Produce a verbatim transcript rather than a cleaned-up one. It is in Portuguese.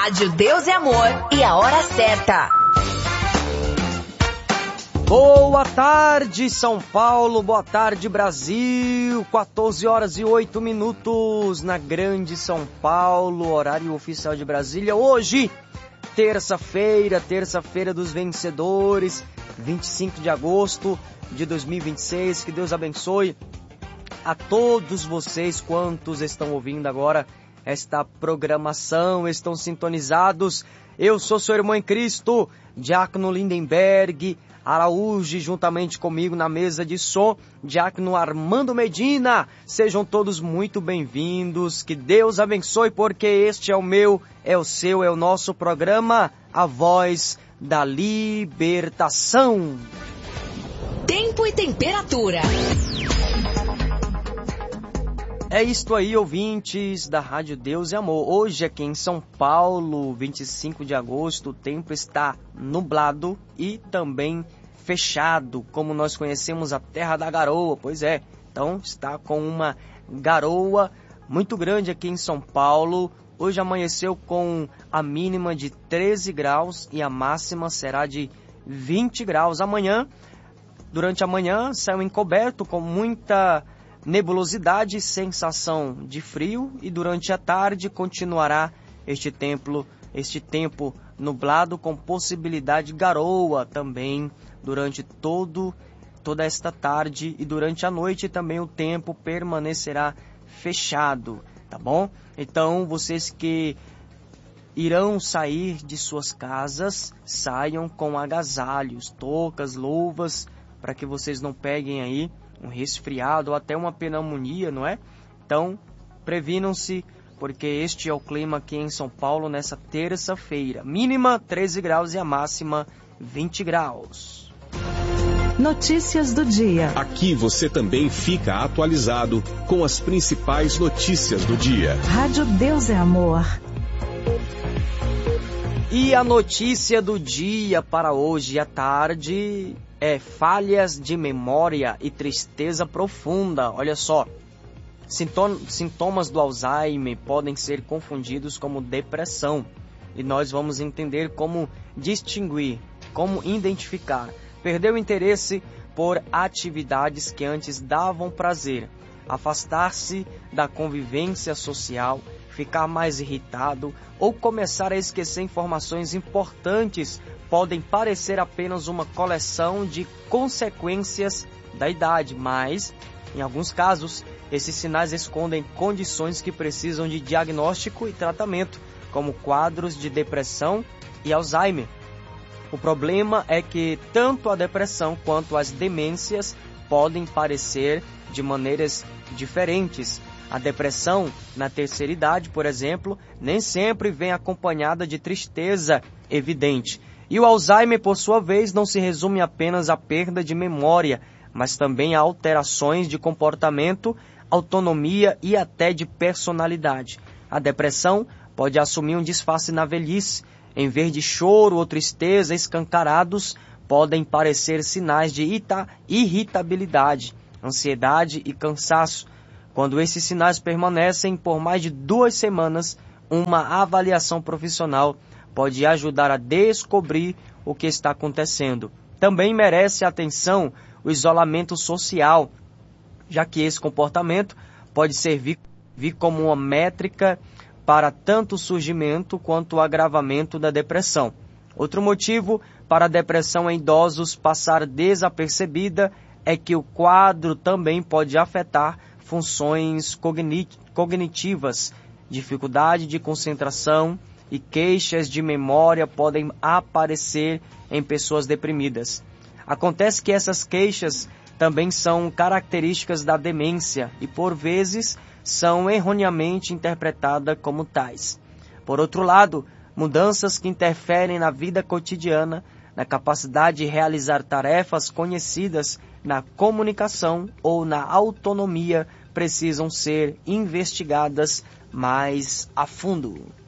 Rádio Deus é Amor e a hora certa. Boa tarde, São Paulo. Boa tarde, Brasil. quatorze horas e oito minutos na Grande São Paulo, horário oficial de Brasília. Hoje, terça-feira, terça-feira dos vencedores, vinte e cinco de agosto de dois mil e vinte e seis. Que Deus abençoe a todos vocês quantos estão ouvindo agora esta programação, estão sintonizados. Eu sou seu irmão em Cristo, Diácono Lindenberg Araújo, juntamente comigo na mesa de som, Diácono Armando Medina. Sejam todos muito bem-vindos, que Deus abençoe, porque este é o meu, é o seu, é o nosso programa, A Voz da Libertação. Tempo e temperatura. É isto aí, ouvintes da Rádio Deus e Amor. Hoje aqui em São Paulo, vinte e cinco de agosto, o tempo está nublado e também fechado, como nós conhecemos a terra da garoa. Pois é, então está com uma garoa muito grande aqui em São Paulo. Hoje amanheceu com a mínima de treze graus e a máxima será de vinte graus. Amanhã, durante a manhã, céu encoberto com muita nebulosidade, sensação de frio, e durante a tarde continuará este tempo, este tempo nublado com possibilidade de garoa também durante todo, toda esta tarde, e durante a noite também o tempo permanecerá fechado, tá bom? Então vocês que irão sair de suas casas, saiam com agasalhos, toucas, luvas, para que vocês não peguem aí um resfriado ou até uma pneumonia, não é? Então, previnam-se, porque este é o clima aqui em São Paulo nessa terça-feira. Mínima treze graus e a máxima vinte graus. Notícias do dia. Aqui você também fica atualizado com as principais notícias do dia. Rádio Deus é Amor. E a notícia do dia para hoje à tarde é falhas de memória e tristeza profunda. Olha só, sintomas do Alzheimer podem ser confundidos como depressão. E nós vamos entender como distinguir, como identificar. Perder o interesse por atividades que antes davam prazer, afastar-se da convivência social, ficar mais irritado ou começar a esquecer informações importantes podem parecer apenas uma coleção de consequências da idade, mas, em alguns casos, esses sinais escondem condições que precisam de diagnóstico e tratamento, como quadros de depressão e Alzheimer. O problema é que tanto a depressão quanto as demências podem parecer de maneiras diferentes. A depressão, na terceira idade, por exemplo, nem sempre vem acompanhada de tristeza evidente. E o Alzheimer, por sua vez, não se resume apenas à perda de memória, mas também a alterações de comportamento, autonomia e até de personalidade. A depressão pode assumir um disfarce na velhice. Em vez de choro ou tristeza escancarados, podem parecer sinais de ita- irritabilidade, ansiedade e cansaço. Quando esses sinais permanecem por mais de duas semanas, uma avaliação profissional pode ajudar a descobrir o que está acontecendo. Também merece atenção o isolamento social, já que esse comportamento pode servir como uma métrica para tanto o surgimento quanto o agravamento da depressão. Outro motivo para a depressão em idosos passar desapercebida é que o quadro também pode afetar funções cognitivas, dificuldade de concentração e queixas de memória podem aparecer em pessoas deprimidas. Acontece que essas queixas também são características da demência e, por vezes, são erroneamente interpretadas como tais. Por outro lado, mudanças que interferem na vida cotidiana, na capacidade de realizar tarefas conhecidas, na comunicação ou na autonomia, precisam ser investigadas mais a fundo.